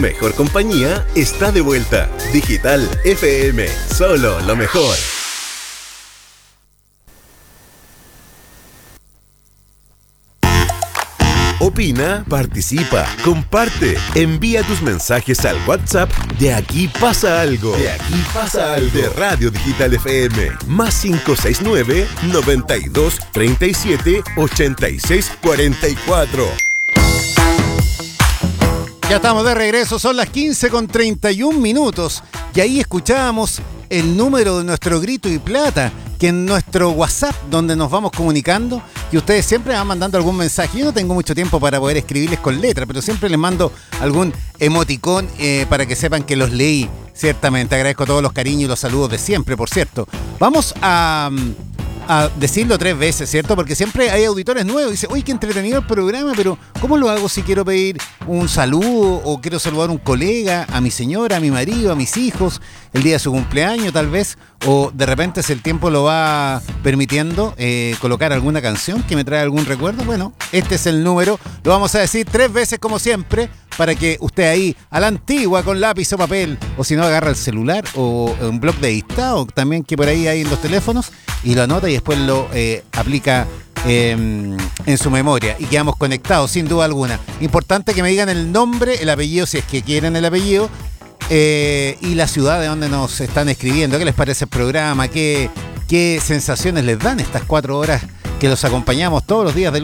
mejor compañía está de vuelta. Digital FM, solo lo mejor. Opina, participa, comparte, envía tus mensajes al WhatsApp de Aquí pasa algo. De Aquí pasa algo. De Radio Digital FM. Más 569 92 37 86 44. Ya estamos de regreso, son las 15:31 y ahí escuchábamos el número de nuestro Grito y Plata, que en nuestro WhatsApp, donde nos vamos comunicando, y ustedes siempre van mandando algún mensaje. Yo no tengo mucho tiempo para poder escribirles con letra, pero siempre les mando algún emoticón para que sepan que los leí. Ciertamente, agradezco todos los cariños y los saludos de siempre, por cierto. Vamos a decirlo 3 veces, ¿cierto? Porque siempre hay auditores nuevos. Dicen, uy, qué entretenido el programa, pero ¿cómo lo hago si quiero pedir un saludo o quiero saludar a un colega, a mi señora, a mi marido, a mis hijos, el día de su cumpleaños tal vez? O de repente, si el tiempo lo va permitiendo, colocar alguna canción que me trae algún recuerdo. Bueno, este es el número. Lo vamos a decir 3 veces como siempre, para que usted ahí, a la antigua, con lápiz o papel, o si no, agarra el celular o un bloc de dictado también, que por ahí hay en los teléfonos, y lo anota y después lo aplica en su memoria, y quedamos conectados sin duda alguna. Importante que me digan el nombre, el apellido, si es que quieren el apellido, y la ciudad de donde nos están escribiendo. ¿Qué les parece el programa? ¿Qué sensaciones les dan estas 4 horas que los acompañamos todos los días de